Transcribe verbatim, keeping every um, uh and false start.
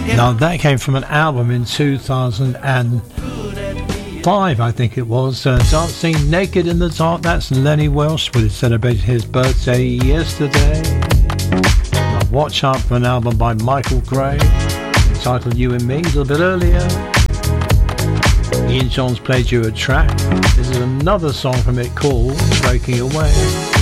Now that came from an album in two thousand five, I think it was, uh, Dancing Naked in the Dark. That's Lenny Welsh, would have celebrated his birthday yesterday. Now Watch Out for an album by Michael Gray entitled You and Me, a little bit earlier. Ian Johns played you a track. This is another song from it called Breaking Away.